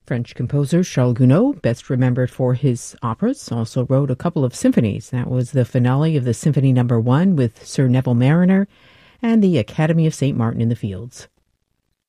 French composer Charles Gounod, best remembered for his operas, also wrote a couple of symphonies. That was the finale of the Symphony No. 1 with Sir Neville Marriner and the Academy of St. Martin in the Fields.